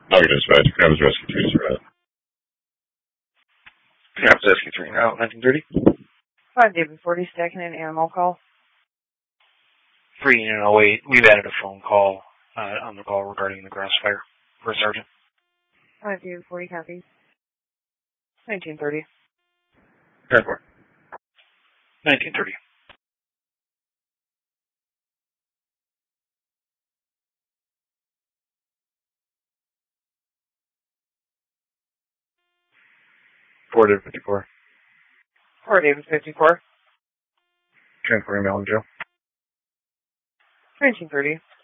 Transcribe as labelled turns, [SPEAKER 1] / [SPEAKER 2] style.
[SPEAKER 1] Okay, dispatch. Crabs Rescue 3 is right.
[SPEAKER 2] Crabs Rescue 3, now 1930.
[SPEAKER 3] 5 David 40, stacking an animal call.
[SPEAKER 4] 3 Union 08, we've added a phone call on the call regarding the grass fire for a sergeant.
[SPEAKER 3] 5 David 40, copies. 1930.
[SPEAKER 2] 10-4.
[SPEAKER 4] 1930.
[SPEAKER 2] Four David 54.
[SPEAKER 3] 4 David 54.
[SPEAKER 2] 10-4 email in jail.
[SPEAKER 3] 1930.